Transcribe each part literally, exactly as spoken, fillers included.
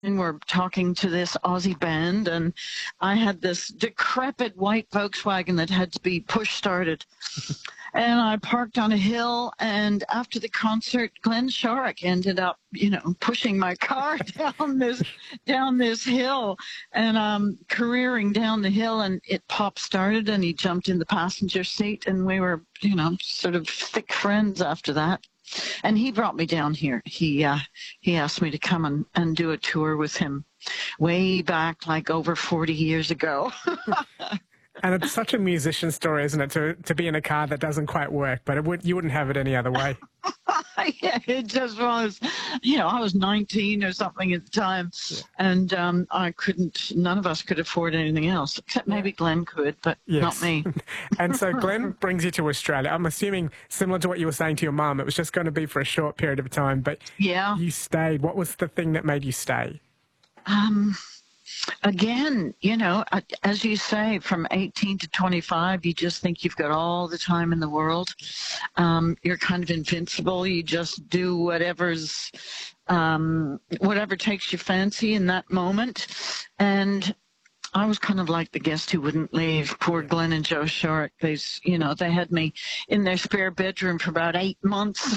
and we're talking to this Aussie band, and I had this decrepit white Volkswagen that had to be push started. And I parked on a hill, and after the concert, Glenn Shorrock ended up, you know, pushing my car down this down this hill, and um, careering down the hill, and it pop started, and he jumped in the passenger seat, and we were, you know, sort of thick friends after that. And he brought me down here. He uh, he asked me to come and, and do a tour with him way back, like over forty years ago. And it's such a musician story, isn't it, to to be in a car that doesn't quite work, but it would you wouldn't have it any other way. Yeah, it just was. You know, I was nineteen or something at the time, yeah. and um, I couldn't, none of us could afford anything else, except maybe Glenn could, but yes. Not me. And so Glenn brings you to Australia. I'm assuming, similar to what you were saying to your mum, it was just going to be for a short period of time, but yeah. You stayed. What was the thing that made you stay? Um... Again, you know, as you say, from eighteen to twenty-five, you just think you've got all the time in the world. Um, you're kind of invincible. You just do whatever's, um, whatever takes your fancy in that moment. And I was kind of like the guest who wouldn't leave. Poor Glenn and Joe Shorrock. They, you know, they had me in their spare bedroom for about eight months.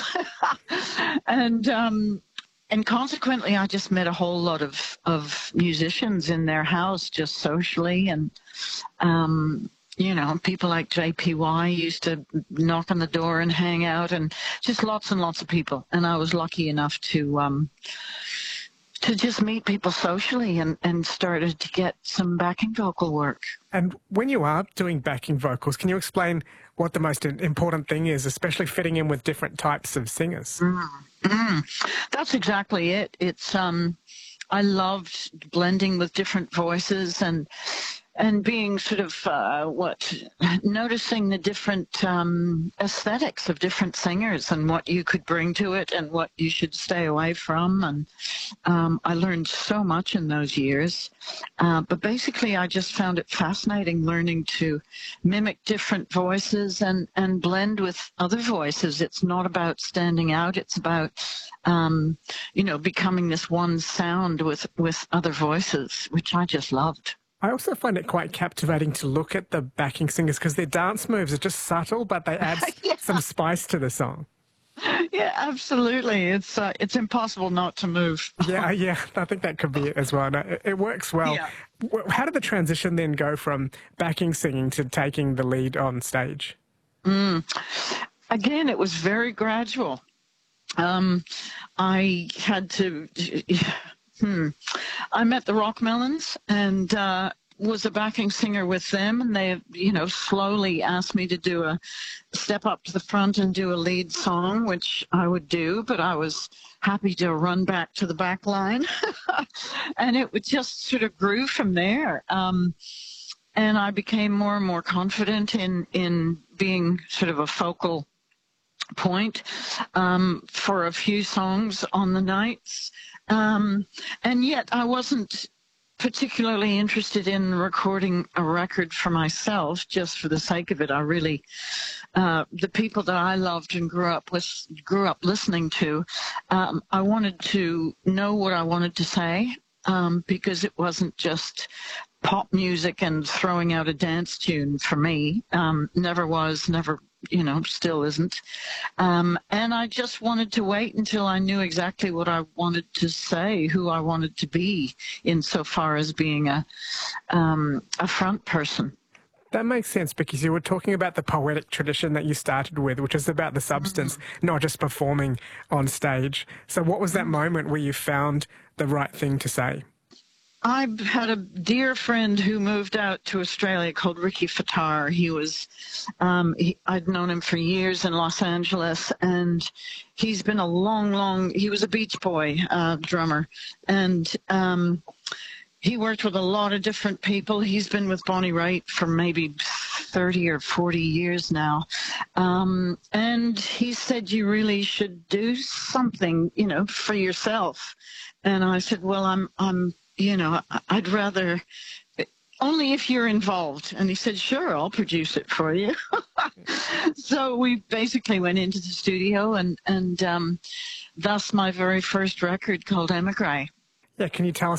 and, um, And consequently, I just met a whole lot of, of musicians in their house, just socially. And, um, you know, people like J P Y used to knock on the door and hang out, and just lots and lots of people. And I was lucky enough to um, to just meet people socially, and, and started to get some backing vocal work. And when you are doing backing vocals, can you explain what the most important thing is, especially fitting in with different types of singers? Mm. Mm, that's exactly it. It's um, I loved blending with different voices, and and being sort of uh, what noticing the different um, aesthetics of different singers, and what you could bring to it, and what you should stay away from. And um, I learned so much in those years. Uh, but basically, I just found it fascinating learning to mimic different voices and, and blend with other voices. It's not about standing out. It's about, um, you know, becoming this one sound with, with other voices, which I just loved. I also find it quite captivating to look at the backing singers, because their dance moves are just subtle, but they add yeah. some spice to the song. Yeah, absolutely. It's uh, it's impossible not to move. yeah, yeah, I think that could be it as well. No, it, it works well. Yeah. How did the transition then go from backing singing to taking the lead on stage? Mm. Again, it was very gradual. Um, I had to... Hmm. I met the Rockmelons, and uh, was a backing singer with them, and they, you know, slowly asked me to do a step up to the front and do a lead song, which I would do, but I was happy to run back to the back line. And it would just sort of grew from there. Um, and I became more and more confident in, in being sort of a focal point um, for a few songs on the nights. Um, and yet I wasn't particularly interested in recording a record for myself just for the sake of it. I really, uh, the people that I loved and grew up with, grew up listening to, um, I wanted to know what I wanted to say, um, because it wasn't just pop music and throwing out a dance tune for me. Um, never was, never you know, still isn't. Um, and I just wanted to wait until I knew exactly what I wanted to say, who I wanted to be, insofar as being a, um, a front person. That makes sense, because you were talking about the poetic tradition that you started with, which is about the substance, mm-hmm. not just performing on stage. So what was that mm-hmm. moment where you found the right thing to say? I had a dear friend who moved out to Australia called Ricky Fattar. He was, um, he, I'd known him for years in Los Angeles, and he's been a long, long, he was a Beach Boy uh, drummer, and um, he worked with a lot of different people. He's been with Bonnie Raitt for maybe thirty or forty years now. Um, and he said, you really should do something, you know, for yourself. And I said, well, I'm, I'm, you know, I'd rather, only if you're involved. And he said, sure, I'll produce it for you. So we basically went into the studio, and, and um, thus my very first record called Emigre. Yeah, can you tell us